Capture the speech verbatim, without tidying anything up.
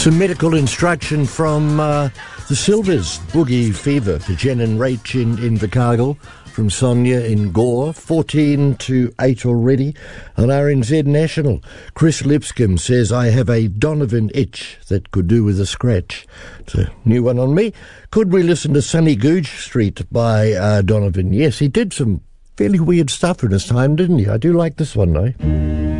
Some medical instruction from uh, the Silvers. Boogie fever for Jen and Rach in Invercargill. From Sonia in Gore, fourteen to eight already. On R N Z National, Chris Lipscomb says, I have a Donovan itch that could do with a scratch. It's a new one on me. Could we listen to Sunny Googe Street by uh, Donovan? Yes, he did some fairly weird stuff in his time, didn't he? I do like this one, though.